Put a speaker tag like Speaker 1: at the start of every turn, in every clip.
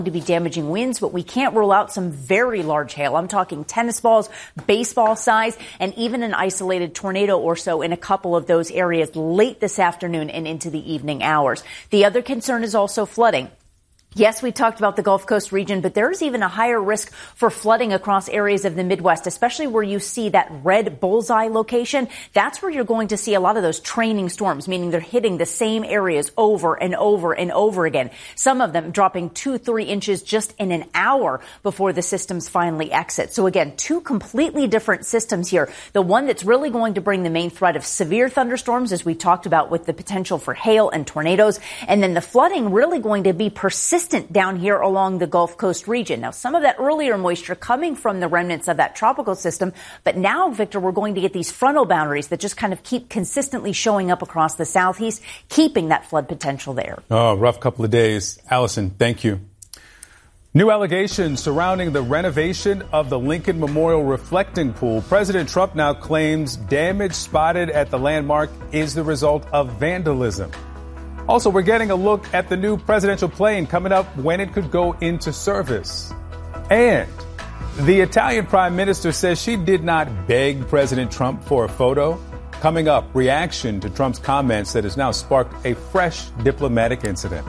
Speaker 1: to be damaging winds, but we can't rule out some very large hail. I'm talking tennis balls, baseball size, and even an isolated tornado or so in a couple of those areas late this afternoon and into the evening hours. The other concern is also flooding. Yes, we talked about the Gulf Coast region, but there's even a higher risk for flooding across areas of the Midwest, especially where you see that red bullseye location. That's where you're going to see a lot of those training storms, meaning they're hitting the same areas over and over and over again. Some of them dropping 2-3 inches just in an hour before the systems finally exit. So again, two completely different systems here. The one that's really going to bring the main threat of severe thunderstorms, as we talked about, with the potential for hail and tornadoes. And then the flooding really going to be persistent down here along the Gulf Coast region. Now, some of that earlier moisture coming from the remnants of that tropical system, but now, Victor, we're going to get these frontal boundaries that just kind of keep consistently showing up across the southeast, keeping that flood potential there.
Speaker 2: Oh, rough couple of days. Allison, thank you. New allegations surrounding the renovation of the Lincoln Memorial Reflecting Pool. President Trump now claims damage spotted at the landmark is the result of vandalism. Also, we're getting a look at the new presidential plane coming up, when it could go into service. And the Italian prime minister says she did not beg President Trump for a photo. Coming up, reaction to Trump's comments that has now sparked a fresh diplomatic incident.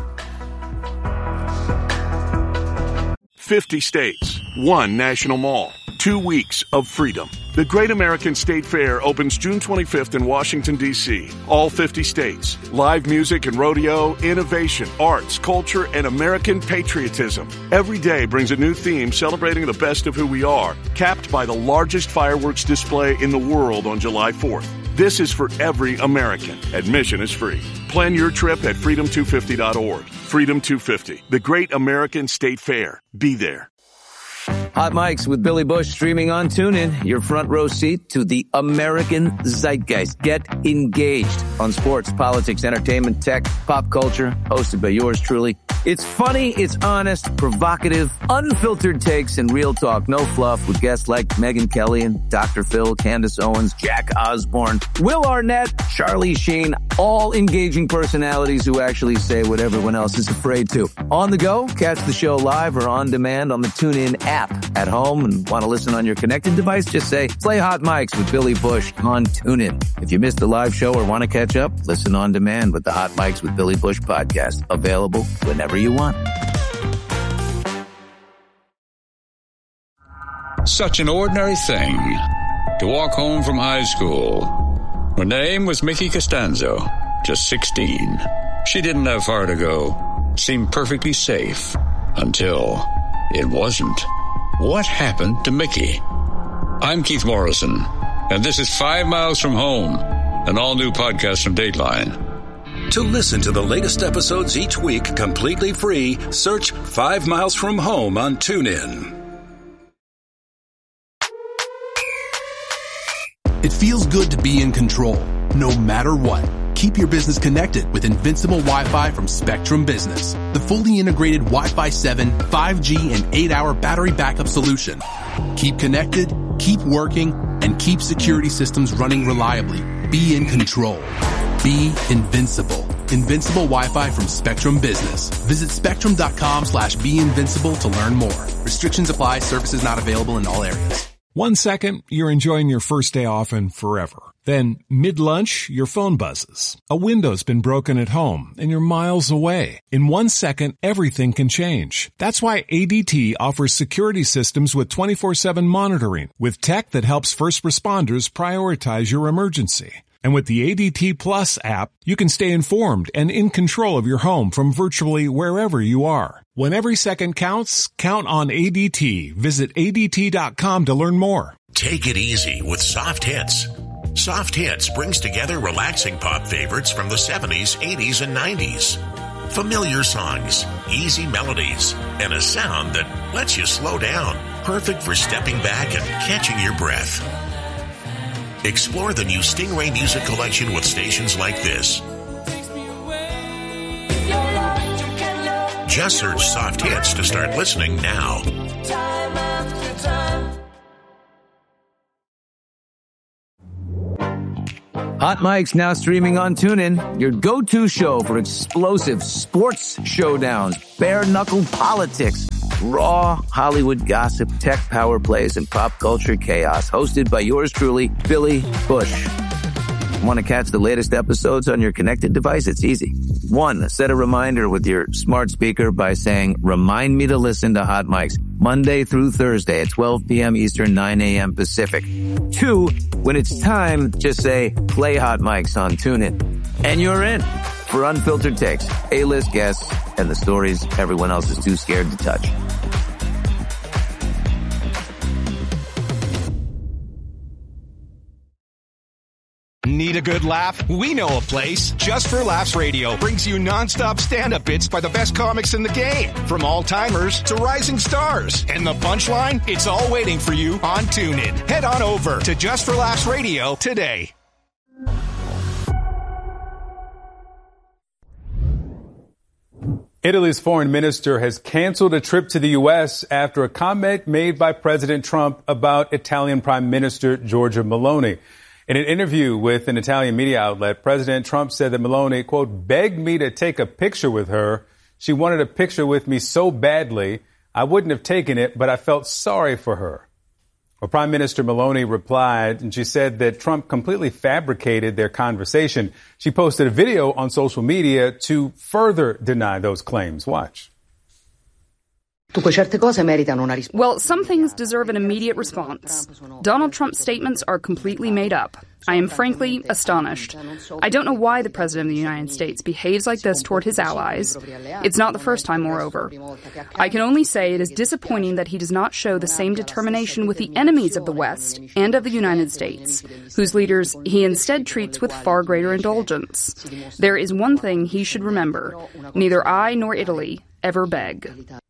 Speaker 3: 50 states, one national mall, 2 weeks of freedom. The Great American State Fair opens June 25th in Washington, D.C. All 50 states. Live music and rodeo, innovation, arts, culture, and American patriotism. Every day brings a new theme celebrating the best of who we are, capped by the largest fireworks display in the world on July 4th. This is for every American. Admission is free. Plan your trip at freedom250.org. Freedom 250, the Great American State Fair. Be there.
Speaker 4: Hot Mics with Billy Bush streaming on TuneIn. Your front row seat to the American zeitgeist. Get engaged on sports, politics, entertainment, tech, pop culture. Hosted by yours truly. It's funny, it's honest, provocative, unfiltered takes, and real talk. No fluff with guests like Megyn Kelly and Dr. Phil, Candace Owens, Jack Osborne, Will Arnett, Charlie Sheen. All engaging personalities who actually say what everyone else is afraid to. On the go, catch the show live or on demand on the TuneIn app. At home and want to listen on your connected device, just say, play Hot Mics with Billy Bush on TuneIn. If you missed the live show or want to catch up, listen on demand with the Hot Mics with Billy Bush podcast. Available whenever you want.
Speaker 5: Such an ordinary thing to walk home from high school. Her name was Mickey Costanzo, just 16. She didn't have far to go. Seemed perfectly safe until it wasn't. What happened to Mickey? I'm Keith Morrison, and this is 5 Miles from Home, an all-new podcast from Dateline.
Speaker 6: To listen to the latest episodes each week completely free, search 5 Miles from Home on TuneIn.
Speaker 7: It feels good to be in control, no matter what. Keep your business connected with Invincible Wi-Fi from Spectrum Business, the fully integrated Wi-Fi 7, 5G, and 8-hour battery backup solution. Keep connected, keep working, and keep security systems running reliably. Be in control. Be invincible. Invincible Wi-Fi from Spectrum Business. Visit spectrum.com/beinvincible to learn more. Restrictions apply. Services not available in all areas.
Speaker 8: 1 second, you're enjoying your first day off and forever. Then, mid-lunch, your phone buzzes. A window's been broken at home, and you're miles away. In 1 second, everything can change. That's why ADT offers security systems with 24/7 monitoring, with tech that helps first responders prioritize your emergency. And with the ADT Plus app, you can stay informed and in control of your home from virtually wherever you are. When every second counts, count on ADT. Visit ADT.com to learn more.
Speaker 9: Take it easy with Soft Hits. Soft Hits brings together relaxing pop favorites from the 70s, 80s, and 90s. Familiar songs, easy melodies, and a sound that lets you slow down. Perfect for stepping back and catching your breath. Explore the new Stingray Music Collection with stations like this. Just search Soft Hits to start listening now.
Speaker 4: Hot Mic's now streaming on TuneIn, your go-to show for explosive sports showdowns, bare-knuckle politics, raw Hollywood gossip, tech power plays, and pop culture chaos. Hosted by yours truly, Billy Bush. Want to catch the latest episodes on your connected device? It's easy. 1, set a reminder with your smart speaker by saying, "Remind me to listen to Hot Mics Monday through Thursday at 12 p.m. Eastern, 9 a.m. Pacific." 2, when it's time, just say, "Play Hot Mics on TuneIn." And you're in for unfiltered takes, A-list guests, and the stories everyone else is too scared to touch.
Speaker 10: Need a good laugh? We know a place. Just for Laughs Radio brings you nonstop stand-up bits by the best comics in the game. From all-timers to rising stars. And the punchline? It's all waiting for you on TuneIn. Head on over to Just for Laughs Radio today.
Speaker 2: Italy's foreign minister has canceled a trip to the U.S. after a comment made by President Trump about Italian Prime Minister Giorgia Meloni. In an interview with an Italian media outlet, President Trump said that Meloni, quote, begged me to take a picture with her. She wanted a picture with me so badly, I wouldn't have taken it, but I felt sorry for her. Well, Prime Minister Meloni replied, and she said that Trump completely fabricated their conversation. She posted a video on social media to further deny those claims. Watch.
Speaker 11: Well, some things deserve an immediate response. Donald Trump's statements are completely made up. I am frankly astonished. I don't know why the President of the United States behaves like this toward his allies. It's not the first time, moreover. I can only say it is disappointing that he does not show the same determination with the enemies of the West and of the United States, whose leaders he instead treats with far greater indulgence. There is one thing he should remember. Neither I nor Italy ever beg.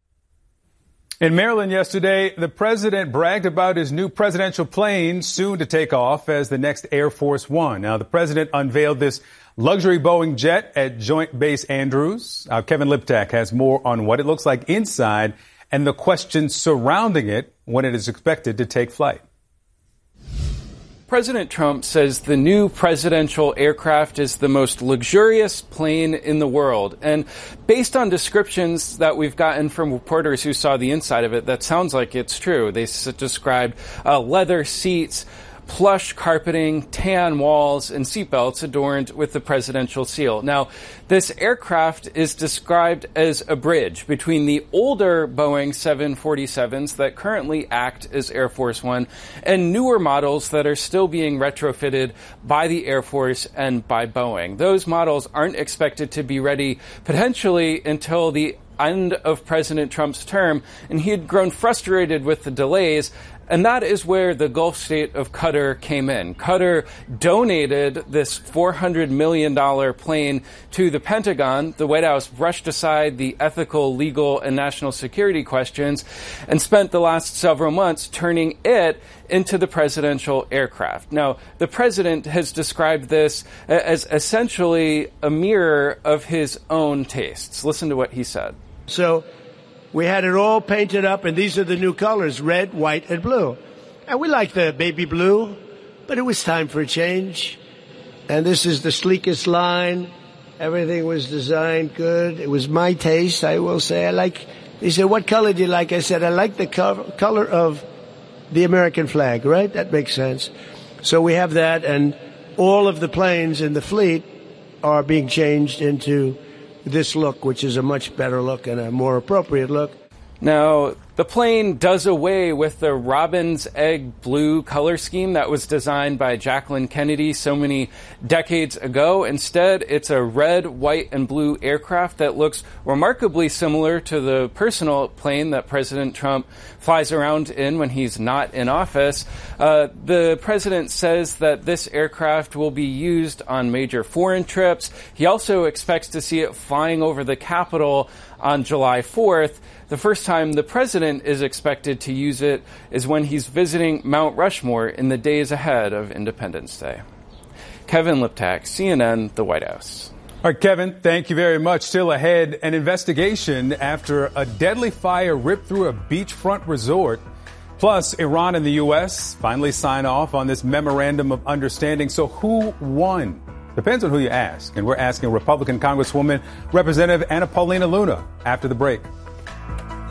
Speaker 2: In Maryland yesterday, the president bragged about his new presidential plane soon to take off as the next Air Force One. Now, the president unveiled this luxury Boeing jet at Joint Base Andrews. Kevin Liptak has more on what it looks like inside and the questions surrounding it when it is expected to take flight.
Speaker 12: President Trump says the new presidential aircraft is the most luxurious plane in the world. And based on descriptions that we've gotten from reporters who saw the inside of it, that sounds like it's true. They described leather seats, plush carpeting, tan walls, and seatbelts adorned with the presidential seal. Now, this aircraft is described as a bridge between the older Boeing 747s that currently act as Air Force One and newer models that are still being retrofitted by the Air Force and by Boeing. Those models aren't expected to be ready potentially until the end of President Trump's term, and he had grown frustrated with the delays. And that is where the Gulf state of Qatar came in. Qatar donated this $400 million plane to the Pentagon. The White House brushed aside the ethical, legal, and national security questions and spent the last several months turning it into the presidential aircraft. Now, the president has described this as essentially a mirror of his own tastes. Listen to what he said.
Speaker 13: So we had it all painted up, and these are the new colors, red, white, and blue. And we like the baby blue, but it was time for a change. And this is the sleekest line. Everything was designed good. It was my taste, I will say. He said, what color do you like? I said, I like the color of the American flag, right? That makes sense. So we have that, and all of the planes in the fleet are being changed into this look, which is a much better look and a more appropriate look.
Speaker 12: Now, the plane does away with the robin's egg blue color scheme that was designed by Jacqueline Kennedy so many decades ago. Instead, it's a red, white, and blue aircraft that looks remarkably similar to the personal plane that President Trump flies around in when he's not in office. The president says that this aircraft will be used on major foreign trips. He also expects to see it flying over the Capitol on July 4th. The first time the president is expected to use it is when he's visiting Mount Rushmore in the days ahead of Independence Day. Kevin Liptak, CNN, the White House.
Speaker 2: All right, Kevin, thank you very much. Still ahead, an investigation after a deadly fire ripped through a beachfront resort. Plus, Iran and the U.S. finally sign off on this memorandum of understanding. So who won? Depends on who you ask. And we're asking Republican Congresswoman Representative Anna Paulina Luna after the break.